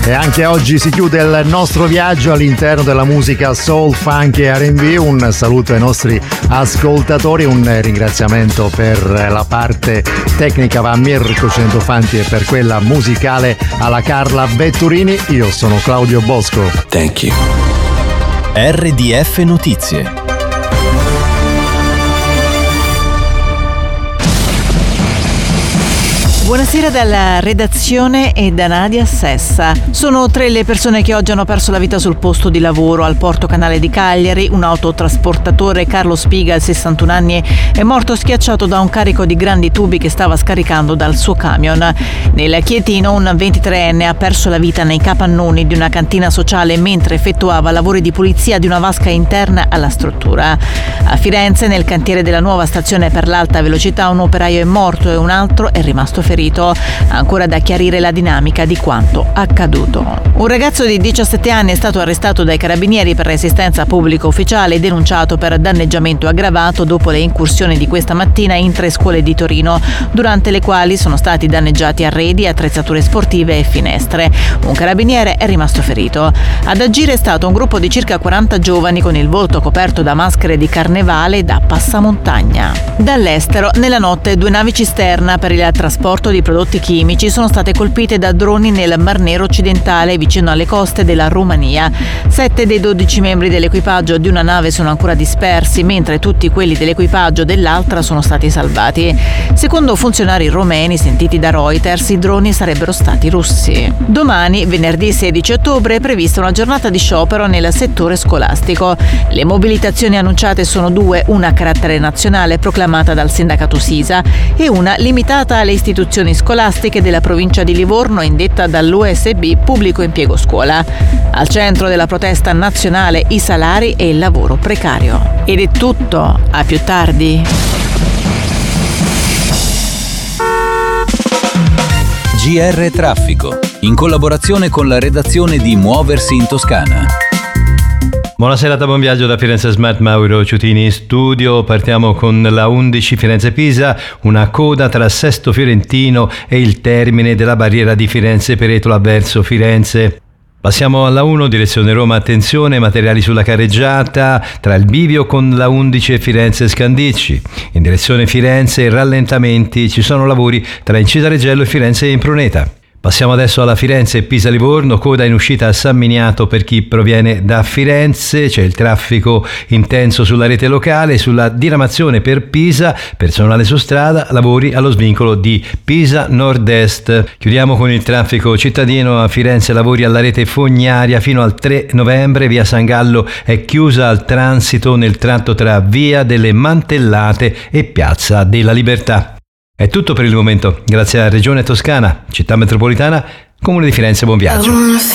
E anche oggi si chiude il nostro viaggio all'interno della musica soul, funk e R&B. Un saluto ai nostri ascoltatori, un ringraziamento per la parte tecnica va a Mirko Centofanti e per quella musicale alla Carla Vetturini. Io sono Claudio Bosco. Thank you. RDF Notizie. Buonasera dalla redazione e da Nadia Sessa. Sono 3 le persone che oggi hanno perso la vita sul posto di lavoro al Porto Canale di Cagliari. Un autotrasportatore, Carlo Spiga, 61 anni, è morto schiacciato da un carico di grandi tubi che stava scaricando dal suo camion. Nel Chietino un 23enne ha perso la vita nei capannoni di una cantina sociale mentre effettuava lavori di pulizia di una vasca interna alla struttura. A Firenze, nel cantiere della nuova stazione per l'alta velocità, un operaio è morto e un altro è rimasto ferito. Ancora da chiarire la dinamica di quanto accaduto. Un ragazzo di 17 anni è stato arrestato dai carabinieri per resistenza pubblica ufficiale e denunciato per danneggiamento aggravato dopo le incursioni di questa mattina in 3 scuole di Torino, durante le quali sono stati danneggiati arredi, attrezzature sportive e finestre. Un carabiniere è rimasto ferito. Ad agire è stato un gruppo di circa 40 giovani con il volto coperto da maschere di carnevale da passamontagna. Dall'estero, nella notte 2 navi cisterna per il trasporto di prodotti chimici sono state colpite da droni nel Mar Nero occidentale vicino alle coste della Romania. 7 dei 12 membri dell'equipaggio di una nave sono ancora dispersi, mentre tutti quelli dell'equipaggio dell'altra sono stati salvati. Secondo funzionari romeni sentiti da Reuters, i droni sarebbero stati russi. Domani, venerdì 16 ottobre, è prevista una giornata di sciopero nel settore scolastico. Le mobilitazioni annunciate sono 2, una a carattere nazionale proclamata dal sindacato Sisa e una limitata alle istituzioni scolastiche della provincia di Livorno indetta dall'USB Pubblico Impiego Scuola. Al centro della protesta nazionale i salari e il lavoro precario. Ed è tutto, a più tardi. GR Traffico, in collaborazione con la redazione di Muoversi in Toscana. Buonasera, da buon viaggio da Firenze Smart, Mauro Ciutini in studio. Partiamo con la 11 Firenze-Pisa, una coda tra Sesto Fiorentino e il termine della barriera di Firenze-Peretola verso Firenze. Passiamo alla 1, direzione Roma, attenzione, materiali sulla carreggiata tra il bivio con la 11 e Firenze-Scandicci. In direzione Firenze, rallentamenti, ci sono lavori tra Incisa-Reggello e Firenze-Impruneta. Passiamo adesso alla Firenze-Pisa-Livorno, coda in uscita a San Miniato per chi proviene da Firenze, c'è il traffico intenso sulla rete locale, sulla diramazione per Pisa, personale su strada, lavori allo svincolo di Pisa Nord-Est. Chiudiamo con il traffico cittadino a Firenze, lavori alla rete fognaria fino al 3 novembre, via San Gallo è chiusa al transito nel tratto tra via delle Mantellate e piazza della Libertà. È tutto per il momento, grazie alla Regione Toscana, Città Metropolitana, Comune di Firenze, buon viaggio.